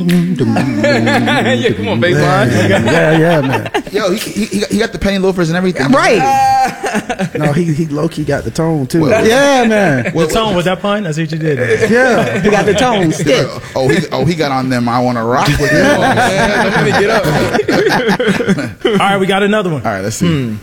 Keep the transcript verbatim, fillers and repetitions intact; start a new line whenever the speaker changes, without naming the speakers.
Yeah, come on, baseline.
Yeah, yeah, man.
Yo, he, he, he got- he got the penny loafers and everything.
Right. No, he he low key got the tone too.
Well,
yeah, man.
Well,
The tone was that pun? I see what you did.
Yeah, he got the tone stick.
oh, he oh he got on them. I want to rock with you.
Don't let me get up.
All right, we got another one.
All right, let's see.